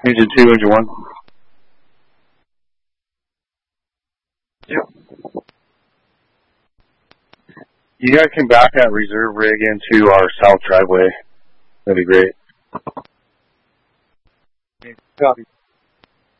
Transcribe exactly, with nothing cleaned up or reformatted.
Engine two, engine one. Yep. You guys can back that reserve rig into our south driveway. That'd be great. Copy.